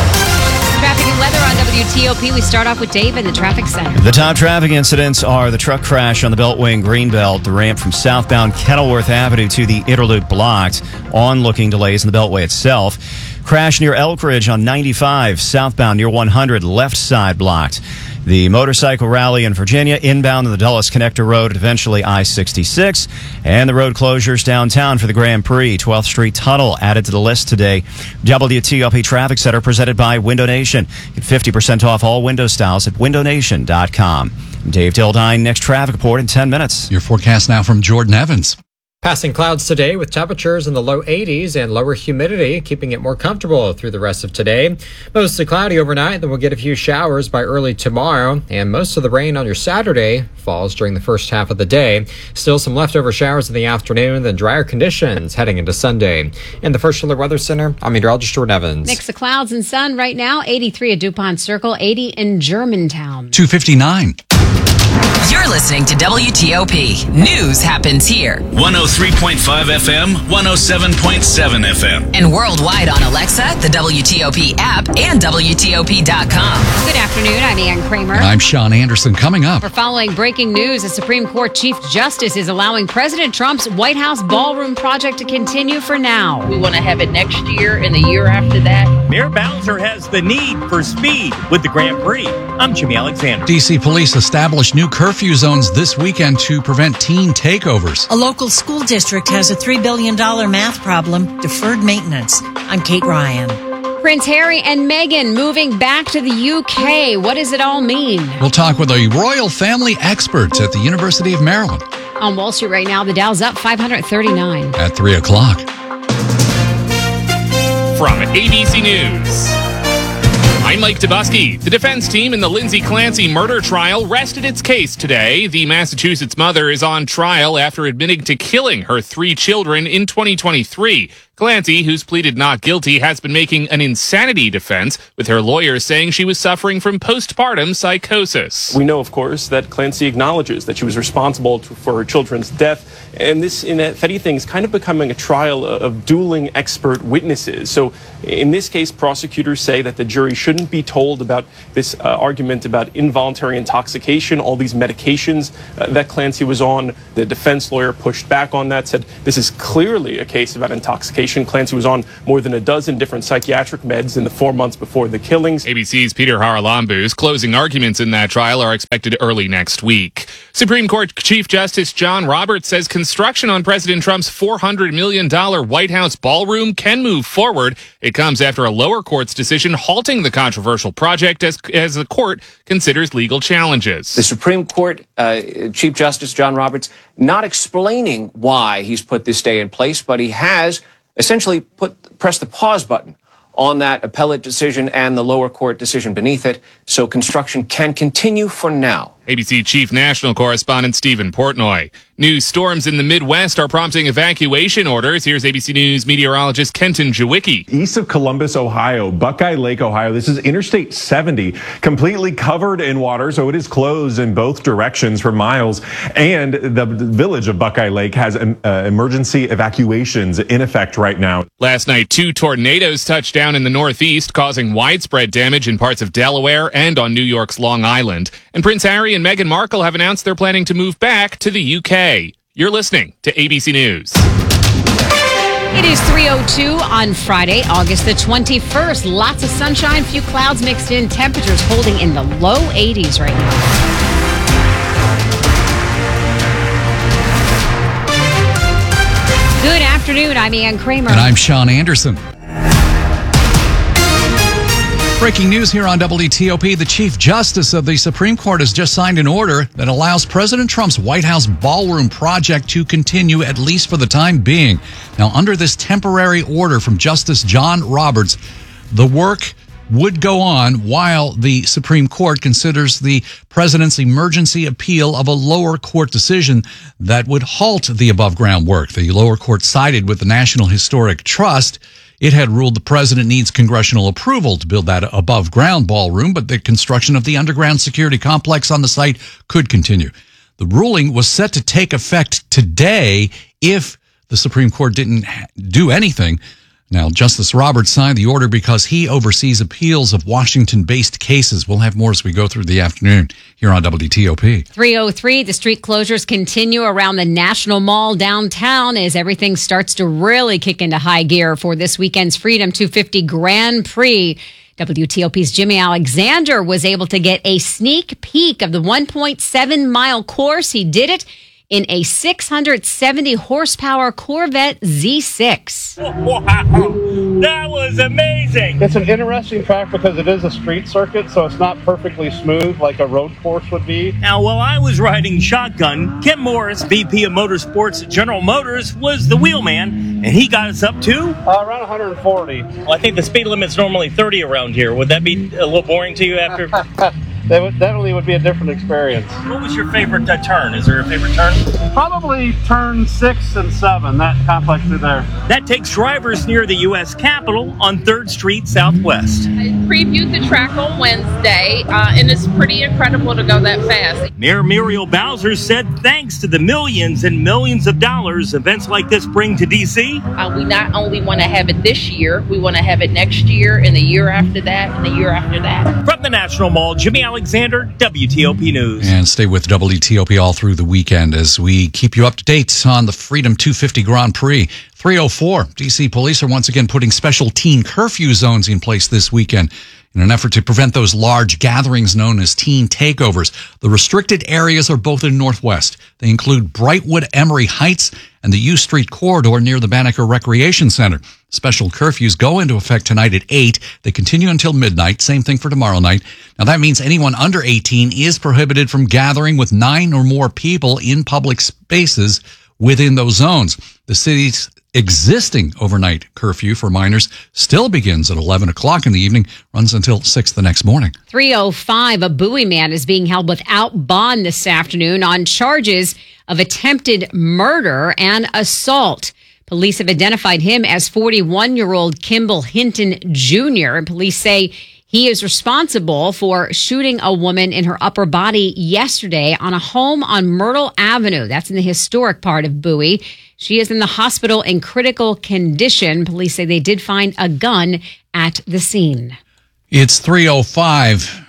Traffic and weather on WTOP. We start off with Dave in the traffic center. The top traffic incidents are the truck crash on the Beltway and Greenbelt, the ramp from southbound Kenilworth Avenue to the Interloop blocked, onlooking delays in the Beltway itself. Crash near Elk Ridge on 95, southbound near 100, left side blocked. The motorcycle rally in Virginia, inbound to the Dulles Connector Road, eventually I-66. And the road closures downtown for the Grand Prix. 12th Street Tunnel added to the list today. WTOP Traffic Center presented by Window Nation. Get 50% off all window styles at windownation.com. I'm Dave Dildine. Next traffic report in 10 minutes. Your forecast now from Jordan Evans. Passing clouds today with temperatures in the low 80s and lower humidity, keeping it more comfortable through the rest of today. Mostly cloudy overnight, then we'll get a few showers by early tomorrow, and most of the rain on your Saturday falls during the first half of the day. Still some leftover showers in the afternoon, then drier conditions heading into Sunday. In the First Alert Weather Center, I'm meteorologist Jordan Evans. Mix of clouds and sun right now. 83 at DuPont Circle, 80 in Germantown. 2:59. You're listening to WTOP. News happens here. 103.5 FM, 107.7 FM. And worldwide on Alexa, the WTOP app, and WTOP.com. Good afternoon. I'm Ann Kramer. And I'm Sean Anderson. Coming up. We're following breaking news. The Supreme Court Chief Justice is allowing President Trump's White House ballroom project to continue for now. We want to have it next year and the year after that. Mayor Bowser has the need for speed with the Grand Prix. I'm Jimmy Alexander. D.C. police established new curfew zones this weekend to prevent teen takeovers. A local school district has a $3 billion math problem, deferred maintenance. I'm Kate Ryan. Prince Harry and Meghan moving back to the UK. What does it all mean? We'll talk with a royal family expert at the University of Maryland. On Wall Street right now, the Dow's up 539. At 3 o'clock. From ABC News, I'm Mike Dubusky. The defense team in the Lindsay Clancy murder trial rested its case today. The Massachusetts mother is on trial after admitting to killing her 3 children in 2023. Clancy, who's pleaded not guilty, has been making an insanity defense, with her lawyer saying she was suffering from postpartum psychosis. We know, of course, that Clancy acknowledges that she was responsible for her children's death, and this, if anything, is kind of becoming a trial of dueling expert witnesses. So in this case, prosecutors say that the jury shouldn't be told about this argument about involuntary intoxication, all these medications that Clancy was on. The defense lawyer pushed back on that, said this is clearly a case about intoxication. Clancy was on more than a dozen different psychiatric meds in the 4 months before the killings. ABC's Peter Haralambu's closing arguments in that trial are expected early next week. Supreme Court Chief Justice John Roberts says construction on President Trump's $400 million White House ballroom can move forward. It comes after a lower court's decision halting the controversial project as the court considers legal challenges. The Supreme Court Chief Justice John Roberts not explaining why he's put this stay in place, but he has essentially pressed the pause button on that appellate decision and the lower court decision beneath it, so construction can continue for now. ABC Chief National Correspondent Stephen Portnoy. New storms in the Midwest are prompting evacuation orders. Here's ABC News meteorologist Kenton Jawicki. East of Columbus, Ohio, Buckeye Lake, Ohio. This is Interstate 70, completely covered in water, so it is closed in both directions for miles. And the village of Buckeye Lake has emergency evacuations in effect right now. Last night, 2 tornadoes touched down in the Northeast, causing widespread damage in parts of Delaware and on New York's Long Island. And Prince Harry and Meghan Markle have announced they're planning to move back to the UK. You're listening to ABC News. It is 3:02 on Friday, August the 21st. Lots of sunshine, few clouds mixed in. Temperatures holding in the low 80s right now. Good afternoon. I'm Ann Kramer. And I'm Sean Anderson. Breaking news here on WTOP. The Chief Justice of the Supreme Court has just signed an order that allows President Trump's White House ballroom project to continue, at least for the time being. Now, under this temporary order from Justice John Roberts, the work would go on while the Supreme Court considers the president's emergency appeal of a lower court decision that would halt the above-ground work. The lower court sided with the National Historic Trust. It had ruled the president needs congressional approval to build that above-ground ballroom, but the construction of the underground security complex on the site could continue. The ruling was set to take effect today if the Supreme Court didn't do anything. Now, Justice Roberts signed the order because he oversees appeals of Washington-based cases. We'll have more as we go through the afternoon here on WTOP. 3:03, the street closures continue around the National Mall downtown as everything starts to really kick into high gear for this weekend's Freedom 250 Grand Prix. WTOP's Jimmy Alexander was able to get a sneak peek of the 1.7-mile course. He did it in a 670 horsepower Corvette Z6. Wow, that was amazing. It's an interesting track because it is a street circuit, so it's not perfectly smooth like a road course would be. Now, while I was riding shotgun, Kim Morris, VP of Motorsports at General Motors, was the wheelman, and he got us up to? Around 140. Well, I think the speed limit's normally 30 around here. Would that be a little boring to you after? That definitely would be a different experience. What was your favorite turn? Is there a favorite turn? Probably turn 6 and 7, that complex through there. That takes drivers near the U.S. Capitol on 3rd Street Southwest. I previewed the track on Wednesday, and it's pretty incredible to go that fast. Mayor Muriel Bowser said thanks to the millions and millions of dollars events like this bring to D.C. We not only want to have it this year, we want to have it next year, and the year after that, and the year after that. From the National Mall, Jimmy Alexander, WTOP News. And stay with WTOP all through the weekend as we keep you up to date on the Freedom 250 Grand Prix. 3:04, D.C. police are once again putting special teen curfew zones in place this weekend in an effort to prevent those large gatherings known as teen takeovers. The restricted areas are both in Northwest. They include Brightwood Emery Heights and the U Street corridor near the Banneker Recreation Center. Special curfews go into effect tonight at 8. They continue until midnight. Same thing for tomorrow night. Now, that means anyone under 18 is prohibited from gathering with 9 or more people in public spaces within those zones. The city's existing overnight curfew for minors still begins at 11 o'clock in the evening, runs until 6 the next morning. 3:05, a Bowie man is being held without bond this afternoon on charges of attempted murder and assault. Police have identified him as 41-year-old Kimball Hinton Jr., and police say he is responsible for shooting a woman in her upper body yesterday on a home on Myrtle Avenue. That's in the historic part of Bowie. She is in the hospital in critical condition. Police say they did find a gun at the scene. It's 3:05.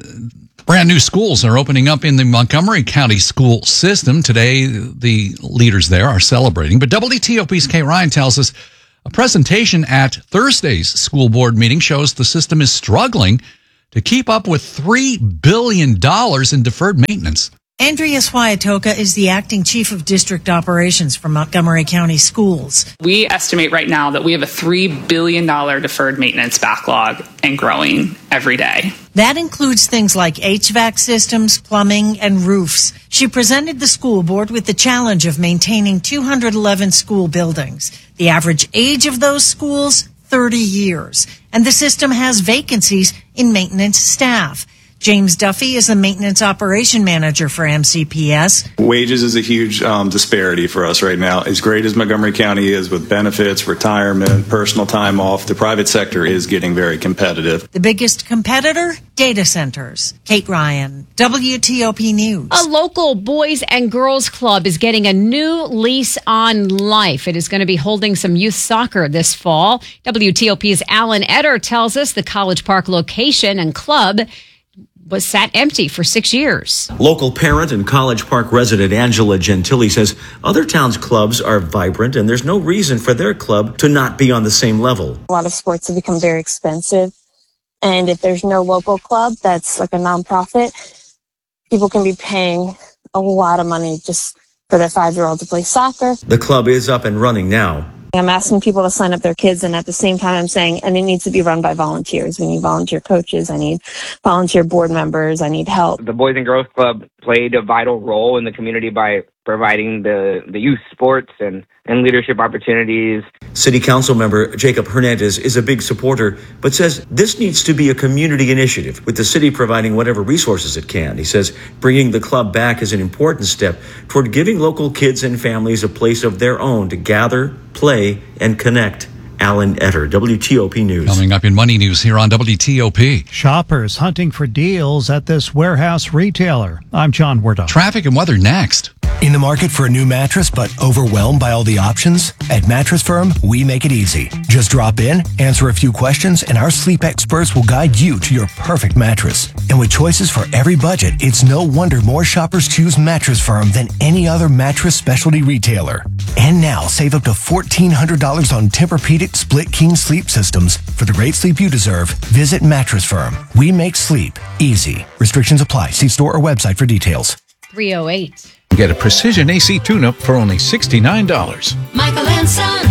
Brand new schools are opening up in the Montgomery County school system. Today, the leaders there are celebrating. But WTOP's Kate Ryan tells us a presentation at Thursday's school board meeting shows the system is struggling to keep up with $3 billion in deferred maintenance. Andrea Swiatoka is the acting chief of district operations for Montgomery County Schools. We estimate right now that we have a $3 billion deferred maintenance backlog and growing every day. That includes things like HVAC systems, plumbing, and roofs. She presented the school board with the challenge of maintaining 211 school buildings. The average age of those schools, 30 years. And the system has vacancies in maintenance staff. James Duffy is the maintenance operation manager for MCPS. Wages is a huge disparity for us right now. As great as Montgomery County is with benefits, retirement, personal time off, the private sector is getting very competitive. The biggest competitor? Data centers. Kate Ryan, WTOP News. A local Boys and Girls Club is getting a new lease on life. It is going to be holding some youth soccer this fall. WTOP's Alan Etter tells us the College Park location and club was sat empty for 6 years. Local parent and College Park resident Angela Gentili says other towns' clubs are vibrant and there's no reason for their club to not be on the same level. A lot of sports have become very expensive. And if there's no local club that's like a nonprofit, people can be paying a lot of money just for their 5-year-old to play soccer. The club is up and running now. I'm asking people to sign up their kids, and at the same time I'm saying, and it needs to be run by volunteers. We need volunteer coaches. I need volunteer board members. I need help. The Boys and Girls Club played a vital role in the community by providing the youth sports and leadership opportunities. City Council member Jacob Hernandez is a big supporter, but says this needs to be a community initiative, with the city providing whatever resources it can. He says bringing the club back is an important step toward giving local kids and families a place of their own to gather, play, and connect. Alan Etter, WTOP News. Coming up in Money News here on WTOP. Shoppers hunting for deals at this warehouse retailer. I'm John Wardock. Traffic and weather next. In the market for a new mattress but overwhelmed by all the options? At Mattress Firm, we make it easy. Just drop in, answer a few questions, and our sleep experts will guide you to your perfect mattress. And with choices for every budget, it's no wonder more shoppers choose Mattress Firm than any other mattress specialty retailer. And now, save up to $1,400 on Tempur-Pedic Split King sleep systems. For the great sleep you deserve, visit Mattress Firm. We make sleep easy. Restrictions apply. See store or website for details. 308. Get a precision AC tune-up for only $69. Michael and Son.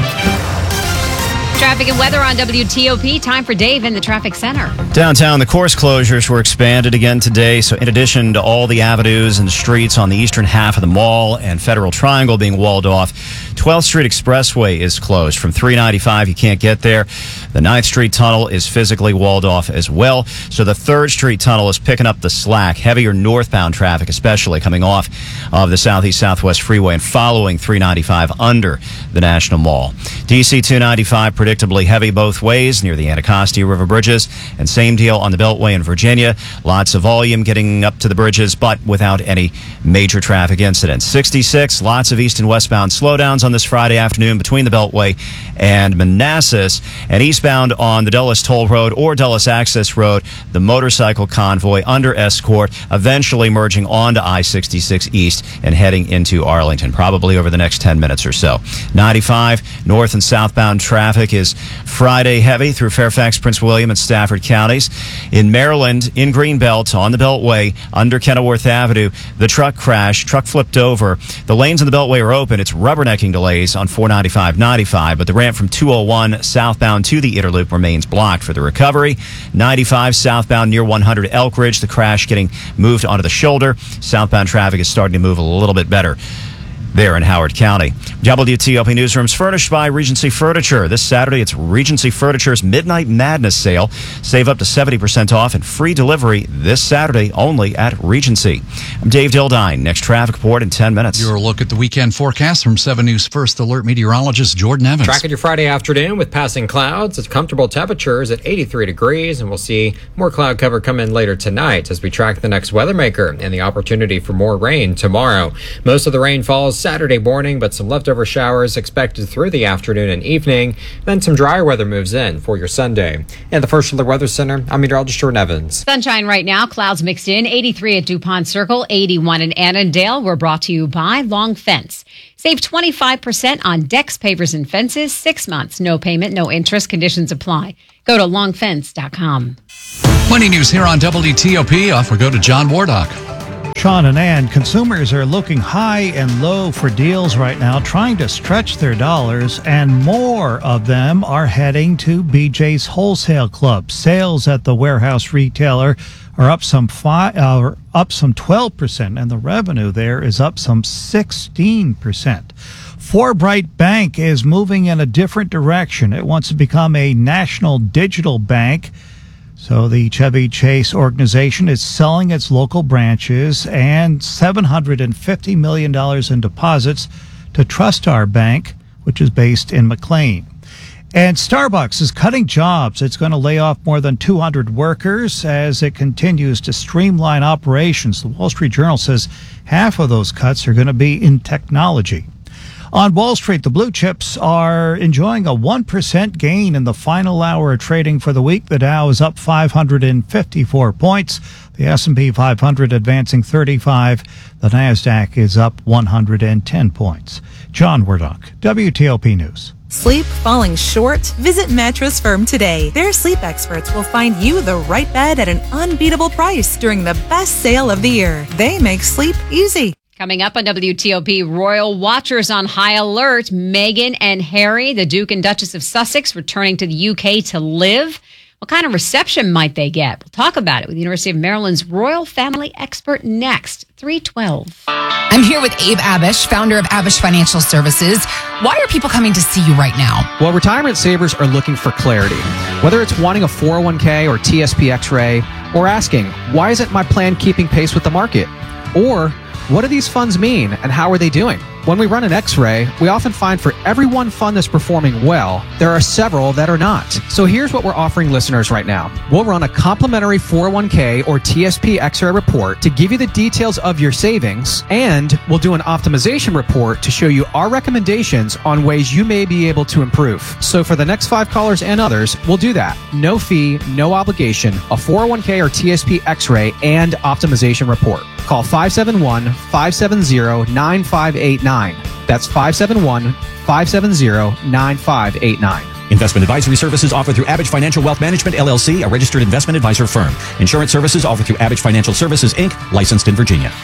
Traffic and weather on WTOP. Time for Dave in the traffic center. Downtown, the course closures were expanded again today. So in addition to all the avenues and the streets on the eastern half of the mall and Federal Triangle being walled off, 12th Street Expressway is closed. From 395, you can't get there. The 9th Street Tunnel is physically walled off as well. So the 3rd Street Tunnel is picking up the slack. Heavier northbound traffic, especially coming off of the Southeast-Southwest Freeway and following 395 under the National Mall. DC 295 predictably heavy both ways near the Anacostia River bridges. And same deal on the Beltway in Virginia. Lots of volume getting up to the bridges, but without any major traffic incidents. 66, lots of east and westbound slowdowns on this Friday afternoon between the Beltway and Manassas. And eastbound on the Dulles Toll Road or Dulles Access Road, the motorcycle convoy under escort, eventually merging onto I-66 East and heading into Arlington, probably over the next 10 minutes or so. 95, north and southbound traffic is Friday heavy through Fairfax, Prince William, and Stafford counties. In Maryland, in Greenbelt, on the Beltway, under Kenilworth Avenue, the truck flipped over. The lanes in the Beltway are open. It's rubbernecking delays on 495-95, but the ramp from 201 southbound to the Inner Loop remains blocked for the recovery. 95 southbound near 100 Elk Ridge, the crash getting moved onto the shoulder. Southbound traffic is starting to move a little bit better. there in Howard County. WTOP Newsroom's furnished by Regency Furniture. This Saturday, it's Regency Furniture's Midnight Madness sale. Save up to 70% off and free delivery this Saturday only at Regency. I'm Dave Dildine. Next traffic report in 10 minutes. Your look at the weekend forecast from 7 News First Alert meteorologist Jordan Evans. Tracking your Friday afternoon with passing clouds. It's comfortable temperatures at 83 degrees, and we'll see more cloud cover come in later tonight as we track the next weather maker and the opportunity for more rain tomorrow. Most of the rain falls Saturday morning, but some leftover showers expected through the afternoon and evening. Then some drier weather moves in for your Sunday. And the First Alert Weather Center, I'm meteorologist Jordan Evans. Sunshine right now, clouds mixed in, 83 at DuPont Circle, 81 in Annandale. We're brought to you by Long Fence. Save 25% on decks, pavers, and fences. 6 months, no payment, no interest. Conditions apply. Go to longfence.com. Plenty news here on WTOP. Off we go to John Wardock. Sean and Ann, consumers are looking high and low for deals right now, trying to stretch their dollars, and more of them are heading to BJ's Wholesale Club. Sales at the warehouse retailer are up some 12%, and the revenue there is up some 16%. Forbright Bank is moving in a different direction. It wants to become a national digital bank. So the Chevy Chase organization is selling its local branches and $750 million in deposits to TrustStar Bank, which is based in McLean. And Starbucks is cutting jobs. It's going to lay off more than 200 workers as it continues to streamline operations. The Wall Street Journal says half of those cuts are going to be in technology. On Wall Street, the blue chips are enjoying a 1% gain in the final hour of trading for the week. The Dow is up 554 points. The S&P 500 advancing 35. The NASDAQ is up 110 points. John Wardock, WTOP News. Sleep falling short? Visit Mattress Firm today. Their sleep experts will find you the right bed at an unbeatable price during the best sale of the year. They make sleep easy. Coming up on WTOP, royal watchers on high alert. Meghan and Harry, the Duke and Duchess of Sussex, returning to the UK to live. What kind of reception might they get? We'll talk about it with the University of Maryland's royal family expert next. 3:12. I'm here with Abe Abish, founder of Abish Financial Services. Why are people coming to see you right now? Well, retirement savers are looking for clarity. Whether it's wanting a 401k or TSP X-ray, or asking, why isn't my plan keeping pace with the market? Or, what do these funds mean and how are they doing? When we run an X-ray, we often find for every one fund that's performing well, there are several that are not. So here's what we're offering listeners right now. We'll run a complimentary 401k or TSP X-ray report to give you the details of your savings, and we'll do an optimization report to show you our recommendations on ways you may be able to improve. So for the next 5 callers and others, we'll do that. No fee, no obligation, a 401k or TSP X-ray and optimization report. Call 571-570-9589. That's 571-570-9589. Investment advisory services offered through Abish Financial Wealth Management, LLC, a registered investment advisor firm. Insurance services offered through Abish Financial Services, Inc., licensed in Virginia.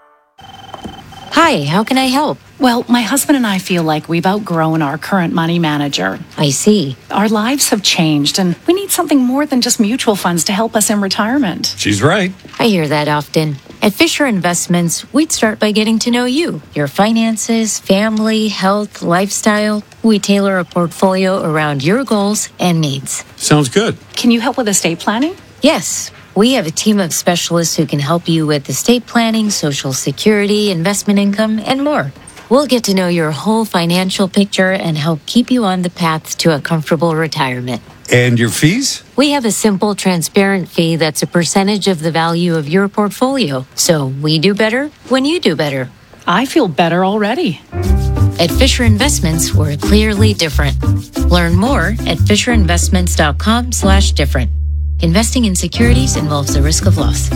Hi, how can I help? Well, my husband and I feel like we've outgrown our current money manager. I see. Our lives have changed, and we need something more than just mutual funds to help us in retirement. She's right. I hear that often. At Fisher Investments, we'd start by getting to know you, your finances, family, health, lifestyle. We tailor a portfolio around your goals and needs. Sounds good. Can you help with estate planning? Yes. We have a team of specialists who can help you with estate planning, Social Security, investment income, and more. We'll get to know your whole financial picture and help keep you on the path to a comfortable retirement. And your fees? We have a simple, transparent fee that's a percentage of the value of your portfolio. So we do better when you do better. I feel better already. At Fisher Investments, we're clearly different. Learn more at FisherInvestments.com/different. Investing in securities involves the risk of loss.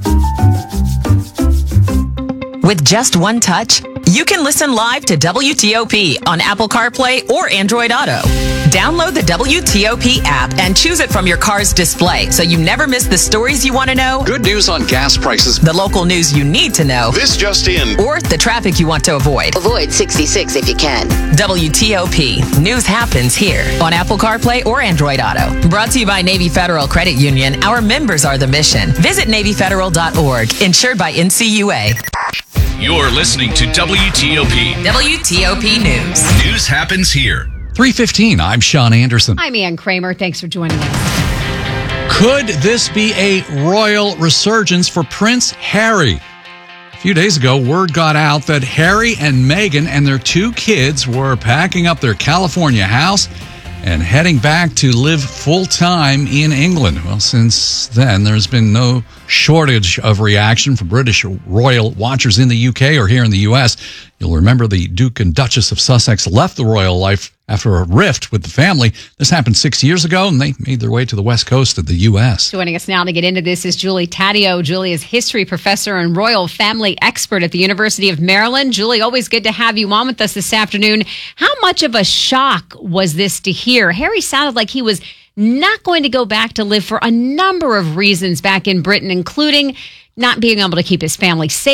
With just one touch, you can listen live to WTOP on Apple CarPlay or Android Auto. Download the WTOP app and choose it from your car's display so you never miss the stories you want to know. Good news on gas prices. The local news you need to know. This just in. Or the traffic you want to avoid. Avoid 66 if you can. WTOP. News happens here on Apple CarPlay or Android Auto. Brought to you by Navy Federal Credit Union. Our members are the mission. Visit NavyFederal.org. Insured by NCUA. You're listening to WTOP. WTOP News. News happens here. 3:15. I'm Sean Anderson. I'm Ann Kramer. Thanks for joining us. Could this be a royal resurgence for Prince Harry? A few days ago, word got out that Harry and Meghan and their 2 kids were packing up their California house and heading back to live full-time in England. Well, since then, there's been no shortage of reaction from British royal watchers in the UK or here in the US. You'll remember the Duke and Duchess of Sussex left the royal life after a rift with the family. This happened 6 years ago, and they made their way to the west coast of the U.S. Joining us now to get into this is Julie Taddeo. Julie is history professor and royal family expert at the University of Maryland. Julie, always good to have you on with us this afternoon. How much of a shock was this to hear? Harry sounded like he was not going to go back to live for a number of reasons back in Britain, including not being able to keep his family safe.